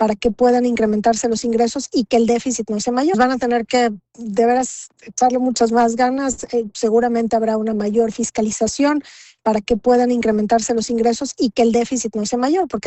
para que puedan incrementarse los ingresos y que el déficit no sea mayor. Van a tener que de veras echarle muchas más ganas, seguramente habrá una mayor fiscalización para que puedan incrementarse los ingresos y que el déficit no sea mayor, porque